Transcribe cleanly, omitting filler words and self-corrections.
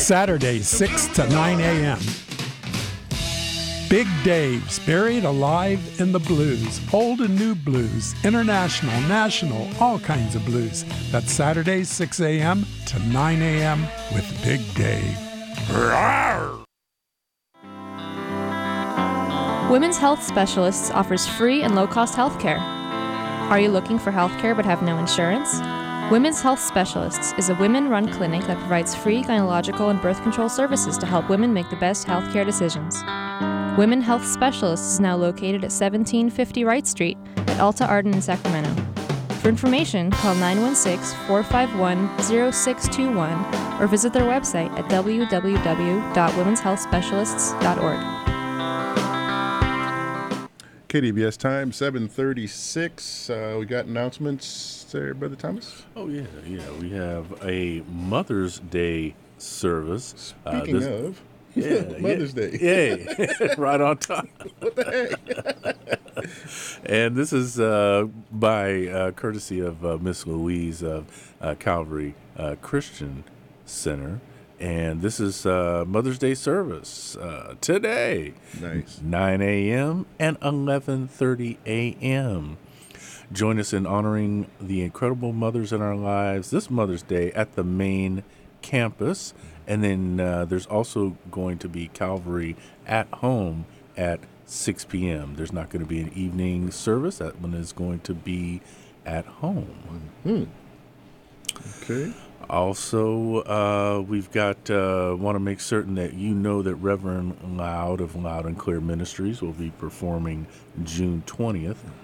Saturdays, 6 to 9 a.m. Big Dave's Buried Alive in the Blues. Old and new blues, international, national, all kinds of blues. That's Saturdays, 6 a.m. to 9 a.m. with Big Dave. Rawr! Women's Health Specialists offers free and low-cost health care. Are you looking for health care but have no insurance? Women's Health Specialists is a women-run clinic that provides free gynecological and birth control services to help women make the best health care decisions. Women Health Specialists is now located at 1750 Wright Street at Alta Arden in Sacramento. For information, call 916-451-0621 or visit their website at www.womenshealthspecialists.org. KDBS time, 7:36. We got announcements there, Brother Thomas? Oh, yeah. We have a Mother's Day service. Speaking of, Mother's Day. Yeah, right on time. What the heck? And this is by courtesy of Miss Louise of Calvary Christian Center. And this is Mother's Day service today. Nice. 9 a.m. and 11:30 a.m. Join us in honoring the incredible mothers in our lives this Mother's Day at the main campus. And then there's also going to be Calvary at home at 6 p.m. There's not going to be an evening service. That one is going to be at home. Mm-hmm. Okay. Also, we've got, want to make certain that you know that Reverend Loud of Loud and Clear Ministries will be performing June 20th